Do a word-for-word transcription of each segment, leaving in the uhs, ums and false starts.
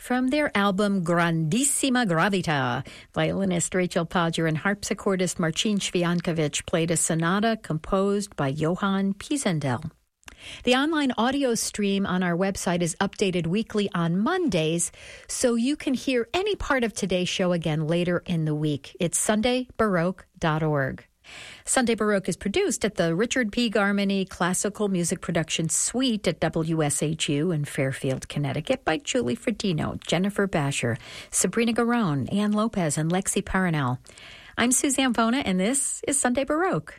from their album Grandissima Gravita. Violinist Rachel Podger and harpsichordist Marcin Swiankiewicz played a sonata composed by Johann Pisendel. The online audio stream on our website is updated weekly on Mondays, so you can hear any part of today's show again later in the week. It's sunday baroque dot org. Sunday Baroque is produced at the Richard P. Garmany Classical Music Production Suite at W S H U in Fairfield, Connecticut by Julie Fredino, Jennifer Basher, Sabrina Garone, Ann Lopez, and Lexi Paranel. I'm Suzanne Vona, and this is Sunday Baroque.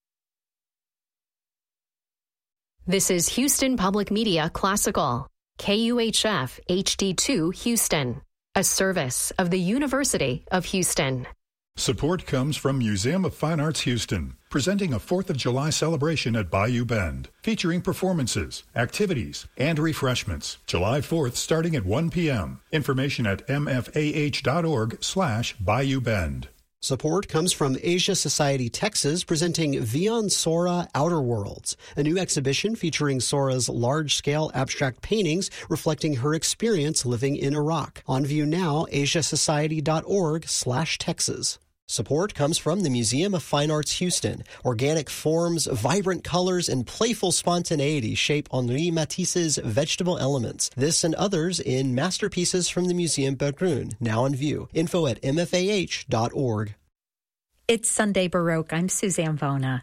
This is Houston Public Media Classical, K U H F H D two Houston, a service of the University of Houston. Support comes from Museum of Fine Arts Houston, presenting a fourth of July celebration at Bayou Bend, featuring performances, activities, and refreshments. July fourth starting at one p.m. Information at m f a h dot org slash Bayou Bend. Support comes from Asia Society Texas, presenting Vion Sora Outer Worlds, a new exhibition featuring Sora's large-scale abstract paintings reflecting her experience living in Iraq. On view now, asia society dot org slash Texas. Support comes from the Museum of Fine Arts Houston. Organic forms, vibrant colors, and playful spontaneity shape Henri Matisse's vegetable elements. This and others in Masterpieces from the Museum Berggruen, now on view. Info at m f a h dot org. It's Sunday Baroque. I'm Suzanne Vona.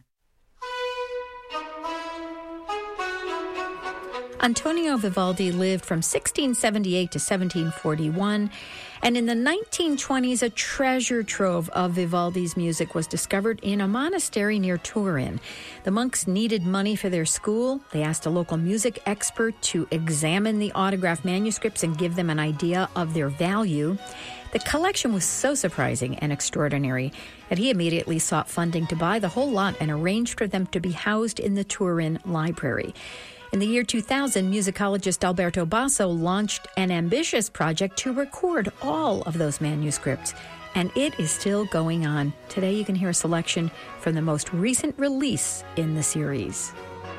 Antonio Vivaldi lived from sixteen seventy-eight to seventeen forty-one, and in the nineteen twenties, a treasure trove of Vivaldi's music was discovered in a monastery near Turin. The monks needed money for their school. They asked a local music expert to examine the autograph manuscripts and give them an idea of their value. The collection was so surprising and extraordinary that he immediately sought funding to buy the whole lot and arranged for them to be housed in the Turin Library. In the year two thousand, musicologist Alberto Basso launched an ambitious project to record all of those manuscripts, and it is still going on. Today you can hear a selection from the most recent release in the series.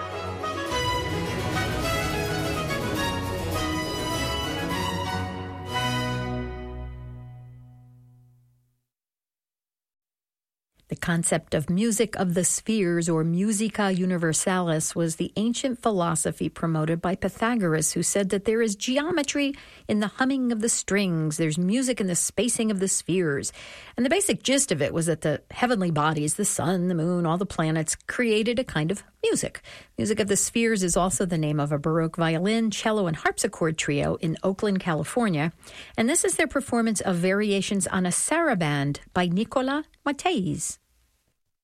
The concept of music of the spheres, or musica universalis, was the ancient philosophy promoted by Pythagoras, who said that there is geometry in the humming of the strings, there's music in the spacing of the spheres. And the basic gist of it was that the heavenly bodies, the sun, the moon, all the planets, created a kind of music. Music of the Spheres is also the name of a Baroque violin, cello, and harpsichord trio in Oakland, California. And this is their performance of variations on a saraband by Nicola Matthys.